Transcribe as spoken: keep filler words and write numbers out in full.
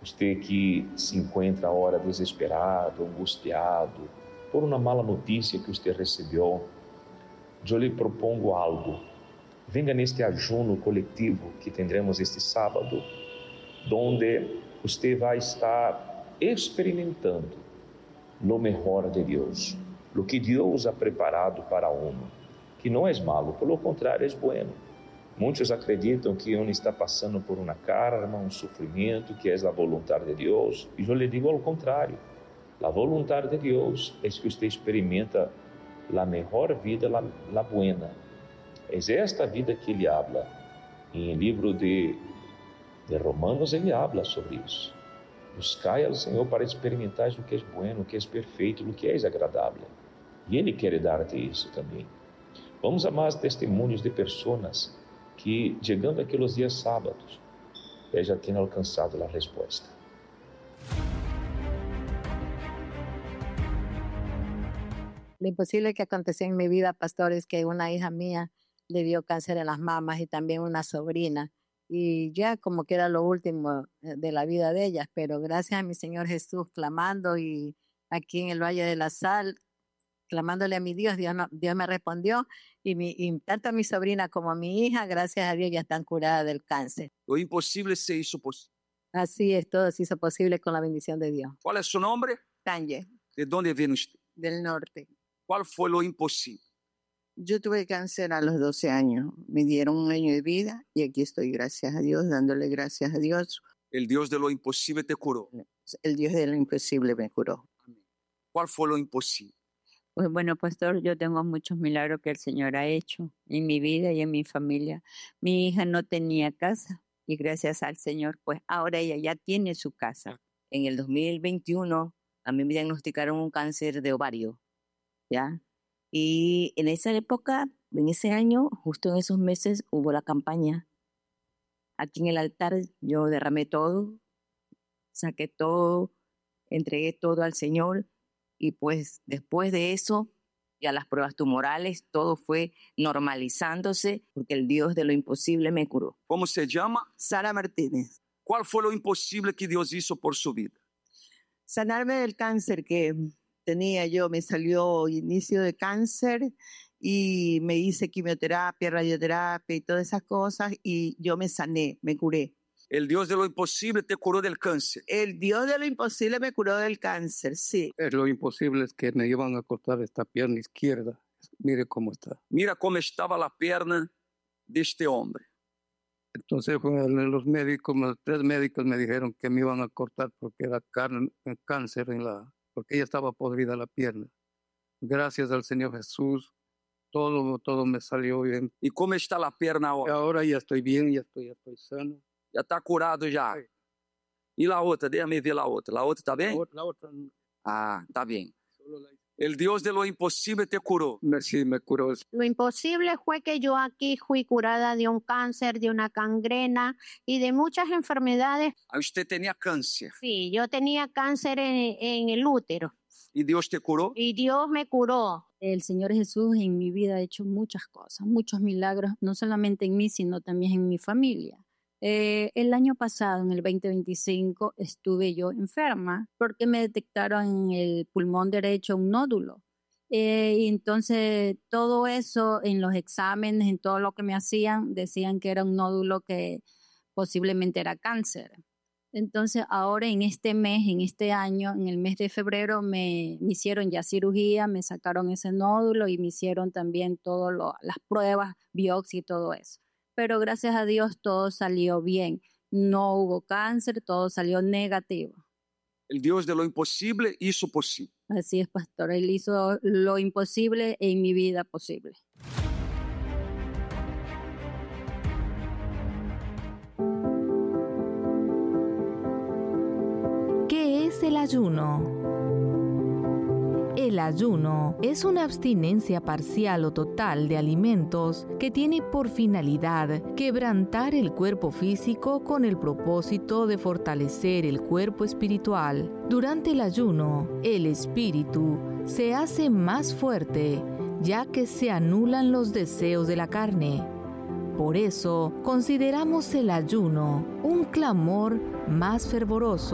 Usted que se encontra ahora desesperado, angustiado, por uma mala notícia que você recebeu, eu lhe propongo algo. Venga neste ajuno coletivo que tendremos este sábado, donde você vai estar experimentando lo mejor de Deus, lo que Deus ha preparado para uno, que não é malo, pelo contrário, é bueno. Muitos acreditam que uno está passando por uma karma, um sofrimento, que é a vontade de Deus, e eu lhe digo ao contrário. A vontade de Deus é que você experimenta a melhor vida, a, a buena. É esta vida que ele habla. E em livro de, de Romanos ele habla sobre isso. Buscai ao Senhor para experimentar o que é bueno, o que é perfeito, o que é agradável. E ele quer dar-te isso também. Vamos a mais testemunhos de pessoas que, chegando aqueles dias sábados, já tenham alcançado a resposta. Lo imposible que aconteció en mi vida, pastor, es que una hija mía le dio cáncer en las mamas y también una sobrina. Y ya como que era lo último de la vida de ellas, pero gracias a mi Señor Jesús, clamando y aquí en el Valle de la Sal, clamándole a mi Dios, Dios, no, Dios me respondió y, mi, y tanto a mi sobrina como a mi hija, gracias a Dios, ya están curadas del cáncer. Lo imposible se hizo posible. Así es, todo se hizo posible con la bendición de Dios. ¿Cuál es su nombre? Tanje. ¿De dónde viene usted? Del norte. ¿Cuál fue lo imposible? Yo tuve cáncer a los doce años. Me dieron un año de vida y aquí estoy, gracias a Dios, dándole gracias a Dios. El Dios de lo imposible te curó. El Dios de lo imposible me curó. ¿Cuál fue lo imposible? Pues bueno, pastor, yo tengo muchos milagros que el Señor ha hecho en mi vida y en mi familia. Mi hija no tenía casa y gracias al Señor, pues ahora ella ya tiene su casa. En el dos mil veintiuno a mí me diagnosticaron un cáncer de ovario, ¿ya? Y en esa época, en ese año, justo en esos meses, hubo la campaña. Aquí en el altar yo derramé todo, saqué todo, entregué todo al Señor. Y pues después de eso, ya las pruebas tumorales, todo fue normalizándose porque el Dios de lo imposible me curó. ¿Cómo se llama? Sara Martínez. ¿Cuál fue lo imposible que Dios hizo por su vida? Sanarme del cáncer que tenía yo. Me salió inicio de cáncer y me hice quimioterapia, radioterapia y todas esas cosas y yo me sané, me curé. El Dios de lo imposible te curó del cáncer. El Dios de lo imposible me curó del cáncer, sí. Lo imposible es que me iban a cortar esta pierna izquierda. Mire cómo está. Mira cómo estaba la pierna de este hombre. Entonces los médicos, los tres médicos me dijeron que me iban a cortar porque era cáncer en la, porque ella estaba podrida la pierna. Gracias al Señor Jesús, todo, todo me salió bien. ¿Y cómo está la pierna ahora? Ahora ya estoy bien, ya estoy, ya estoy sano. Já está curado já. Sí. E a outra? Déjame ver a outra. A outra está bem? La otra, la otra... Ah, está bem. El Dios de lo imposible te curó. Sí, me curó. Lo imposible fue que yo aquí fui curada de un cáncer, de una gangrena y de muchas enfermedades. Usted tenía cáncer. Sí, yo tenía cáncer en, en el útero. ¿Y Dios te curó? Y Dios me curó. El Señor Jesús en mi vida ha hecho muchas cosas, muchos milagros, no solamente en mí, sino también en mi familia. Eh, el año pasado, en el veinte veinticinco, estuve yo enferma porque me detectaron en el pulmón derecho un nódulo. Eh, y entonces todo eso en los exámenes, en todo lo que me hacían, decían que era un nódulo que posiblemente era cáncer. Entonces ahora en este mes, en este año, en el mes de febrero, me, me hicieron ya cirugía, me sacaron ese nódulo y me hicieron también todas las pruebas, biopsia y todo eso. Pero gracias a Dios todo salió bien. No hubo cáncer, todo salió negativo. El Dios de lo imposible hizo posible. Así es, pastor. Él hizo lo imposible en mi vida posible. ¿Qué es el ayuno? El ayuno es una abstinencia parcial o total de alimentos que tiene por finalidad quebrantar el cuerpo físico con el propósito de fortalecer el cuerpo espiritual. Durante el ayuno, el espíritu se hace más fuerte, ya que se anulan los deseos de la carne. Por eso, consideramos el ayuno un clamor más fervoroso